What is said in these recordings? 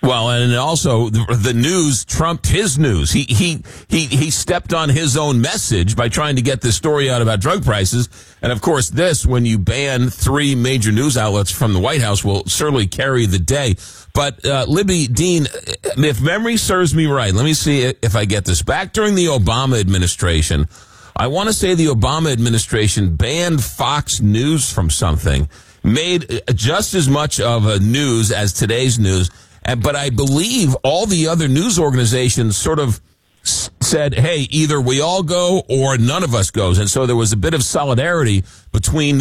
Well, and also the news trumped his news. He stepped on his own message by trying to get this story out about drug prices. And of course, when you ban 3 major news outlets from the White House, will certainly carry the day. But Libby Dean, if memory serves me right, let me see if I get this. Back during the Obama administration, I want to say the Obama administration banned Fox News from something, made just as much of a news as today's news. But I believe all the other news organizations sort of said, hey, either we all go or none of us goes. And so there was a bit of solidarity between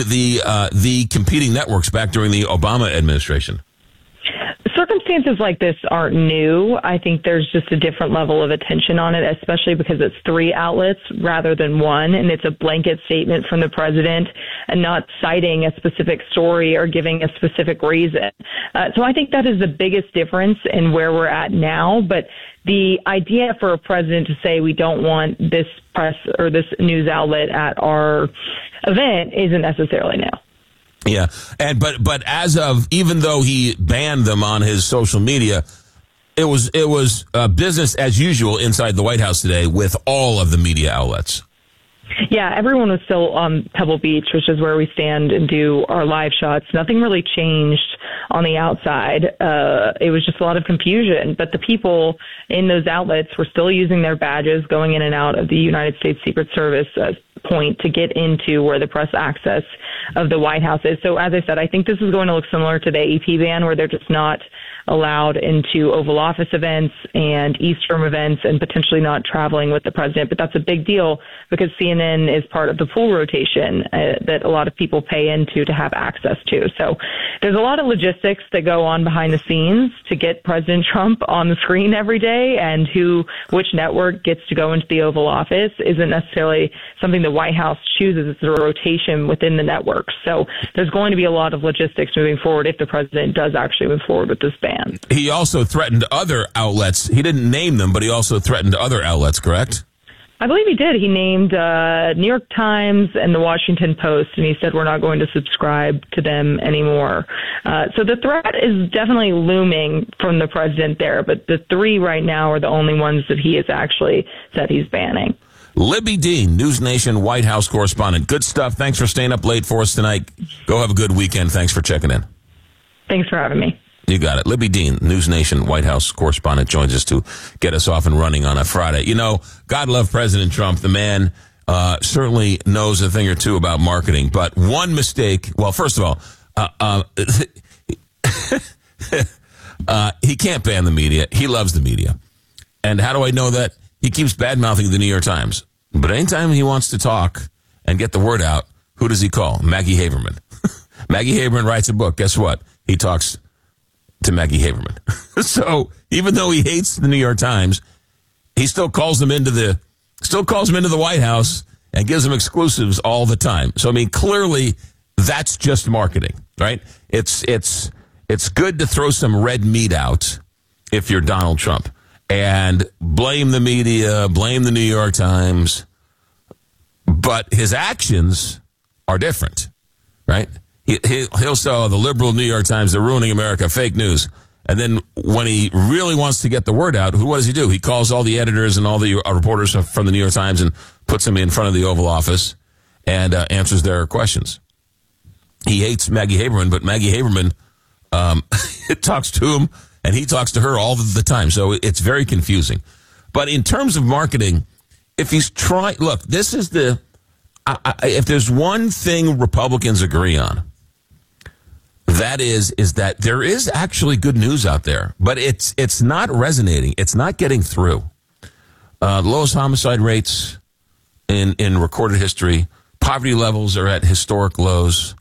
the competing networks back during the Obama administration. Circumstances like this aren't new. I think there's just a different level of attention on it, especially because it's 3 outlets rather than 1, and it's a blanket statement from the president and not citing a specific story or giving a specific reason. So I think that is the biggest difference in where we're at now. But the idea for a president to say we don't want this press or this news outlet at our event isn't necessarily new. Yeah, but as of, even though he banned them on his social media, it was business as usual inside the White House today with all of the media outlets. Yeah, everyone was still on Pebble Beach, which is where we stand and do our live shots. Nothing really changed on the outside. It was just a lot of confusion. But the people in those outlets were still using their badges, going in and out of the United States Secret Service point to get into where the press access of the White House is. So as I said, I think this is going to look similar to the AP ban, where they're just not allowed into Oval Office events and East Room events and potentially not traveling with the president. But that's a big deal because CNN is part of the pool rotation that a lot of people pay into to have access to. So there's a lot of logistics that go on behind the scenes to get President Trump on the screen every day, and which network gets to go into the Oval Office isn't necessarily something the White House chooses. It's a rotation within the network. So there's going to be a lot of logistics moving forward if the president does actually move forward with this ban. He also threatened other outlets. He didn't name them, but he also threatened other outlets, correct? I believe he did. He named New York Times and the Washington Post, and he said we're not going to subscribe to them anymore. So the threat is definitely looming from the president there, but the 3 right now are the only ones that he has actually said he's banning. Libby Dean, News Nation White House correspondent. Good stuff. Thanks for staying up late for us tonight. Go have a good weekend. Thanks for checking in. Thanks for having me. You got it. Libby Dean, News Nation White House correspondent, joins us to get us off and running on a Friday. You know, God love President Trump. The man certainly knows a thing or two about marketing. But one mistake, well, first of all, he can't ban the media. He loves the media. And how do I know that? He keeps bad-mouthing the New York Times. But anytime he wants to talk and get the word out, who does he call? Maggie Haberman. Maggie Haberman writes a book. Guess what? He talks to Maggie Haberman. So even though he hates the New York Times, he still calls them into the White House and gives them exclusives all the time. So I mean, clearly that's just marketing, right? It's good to throw some red meat out if you're Donald Trump and blame the media, blame the New York Times, but his actions are different, right? He'll say, the liberal New York Times, they're ruining America, fake news. And then when he really wants to get the word out, what does he do? He calls all the editors and all the reporters from the New York Times and puts them in front of the Oval Office and answers their questions. He hates Maggie Haberman, but Maggie Haberman talks to him, and he talks to her all the time. So it's very confusing. But in terms of marketing, if he's trying, look, this is if there's one thing Republicans agree on, that is that there is actually good news out there, but it's not resonating. It's not getting through. The lowest homicide rates in recorded history. Poverty levels are at historic lows.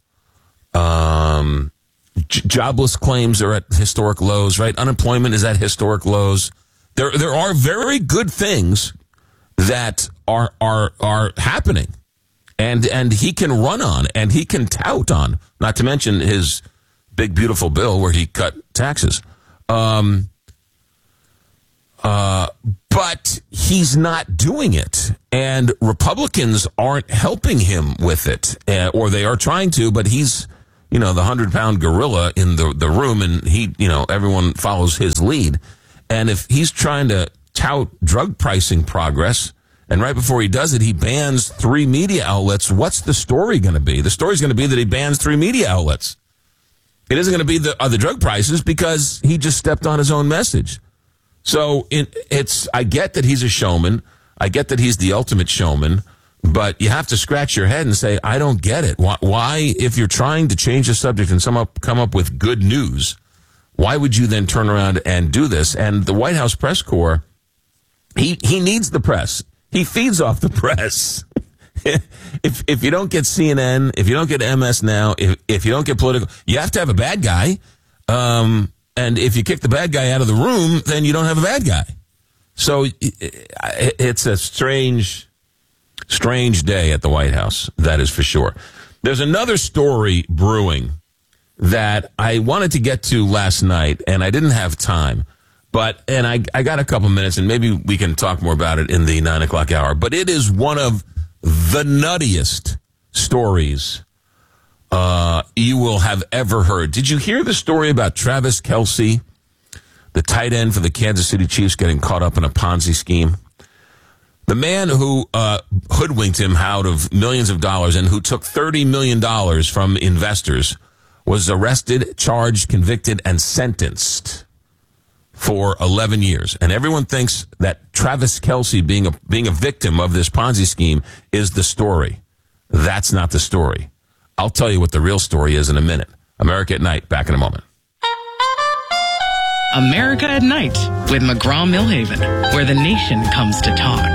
Jobless claims are at historic lows, right? Unemployment is at historic lows. There are very good things that are happening, and he can run on and he can tout on. Not to mention his big beautiful bill where he cut taxes. But he's not doing it, and Republicans aren't helping him with it, or they are trying to, but he's the 100-pound gorilla in the room, and he, everyone follows his lead. And if he's trying to tout drug pricing progress, and right before he does it, he bans 3 media outlets, what's the story going to be? The story's going to be that he bans 3 media outlets. It isn't going to be the drug prices because he just stepped on his own message. So I get that he's a showman. I get that he's the ultimate showman, but you have to scratch your head and say, I don't get it. Why, if you're trying to change the subject and come up with good news, why would you then turn around and do this? And the White House press corps, he needs the press. He feeds off the press. If you don't get CNN, if you don't get MS Now, if you don't get political, you have to have a bad guy. And if you kick the bad guy out of the room, then you don't have a bad guy. So it's a strange day at the White House. That is for sure. There's another story brewing that I wanted to get to last night, and I didn't have time. And I got a couple minutes, and maybe we can talk more about it in the 9 o'clock hour. But it is one of the nuttiest stories you will have ever heard. Did you hear the story about Travis Kelce, the tight end for the Kansas City Chiefs, getting caught up in a Ponzi scheme? The man who hoodwinked him out of millions of dollars and who took $30 million from investors was arrested, charged, convicted, and sentenced for 11 years. And everyone thinks that Travis Kelce being a victim of this Ponzi scheme is the story. That's not the story. I'll tell you what the real story is in a minute. America at Night, back in a moment. America at Night with McGraw-Millhaven, where the nation comes to talk.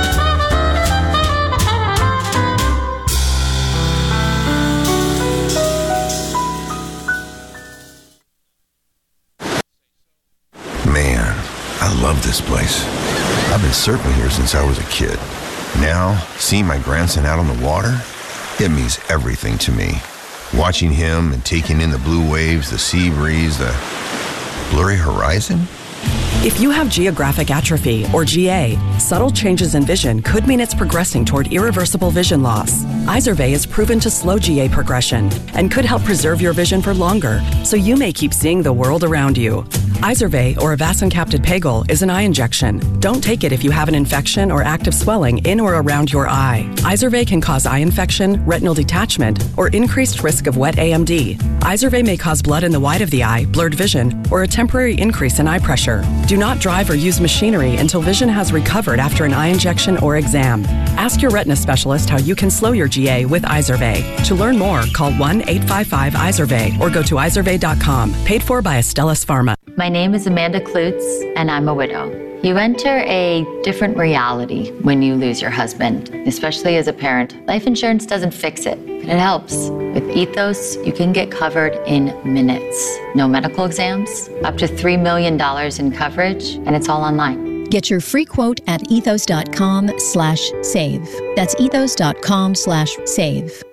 Man, I love this place. I've been surfing here since I was a kid. Now, seeing my grandson out on the water, it means everything to me. Watching him and taking in the blue waves, the sea breeze, the blurry horizon. If you have geographic atrophy, or GA, subtle changes in vision could mean it's progressing toward irreversible vision loss. Izervay is proven to slow GA progression and could help preserve your vision for longer, so you may keep seeing the world around you. Izervay, or avacincaptad pegol, is an eye injection. Don't take it if you have an infection or active swelling in or around your eye. Izervay can cause eye infection, retinal detachment, or increased risk of wet AMD. Izervay may cause blood in the white of the eye, blurred vision, or a temporary increase in eye pressure. Do not drive or use machinery until vision has recovered after an eye injection or exam. Ask your retina specialist how you can slow your GA with Izervay. To learn more, call 1-855-IZERVAY or go to izervay.com. Paid for by Astellas Pharma. My name is Amanda Klutz, and I'm a widow. You enter a different reality when you lose your husband, especially as a parent. Life insurance doesn't fix it, but it helps. With Ethos, you can get covered in minutes. No medical exams, up to $3 million in coverage, and it's all online. Get your free quote at ethos.com/save. That's ethos.com/save.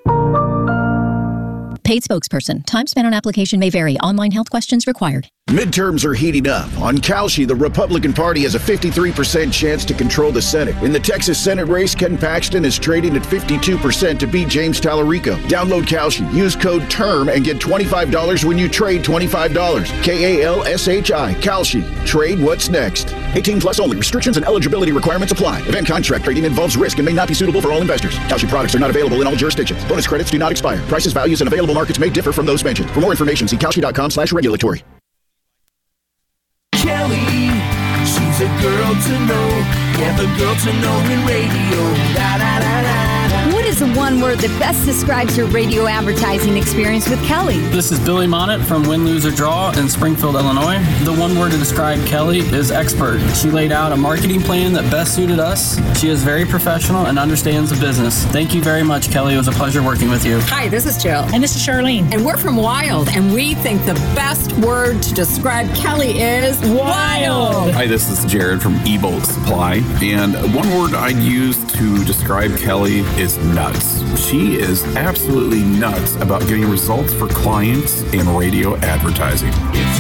Paid spokesperson. Time spent on application may vary. Online health questions required. Midterms are heating up. On Kalshi, the Republican Party has a 53% chance to control the Senate. In the Texas Senate race, Ken Paxton is trading at 52% to beat James Tallarico. Download Kalshi, use code TERM, and get $25 when you trade $25. KALSHI, Kalshi. Trade what's next. 18 plus only. Restrictions and eligibility requirements apply. Event contract trading involves risk and may not be suitable for all investors. Kalshi products are not available in all jurisdictions. Bonus credits do not expire. Prices, values, and available markets may differ from those mentioned. For more information, see Kalshi.com/regulatory. Kelly, she's a girl to know. Yeah, the girl to know in radio. Da, da, da, da. What is the one word that best describes your radio advertising experience with Kelly? This is Billy Monnett from Win, Lose, or Draw in Springfield, Illinois. The one word to describe Kelly is expert. She laid out a marketing plan that best suited us. She is very professional and understands the business. Thank you very much, Kelly. It was a pleasure working with you. Hi, this is Jill. And this is Charlene. And we're from Wild, and we think the best word to describe Kelly is wild. Hi, this is Jared from Ebolt Supply, and one word I'd use to describe Kelly is nuts. She is absolutely nuts about getting results for clients in radio advertising. It's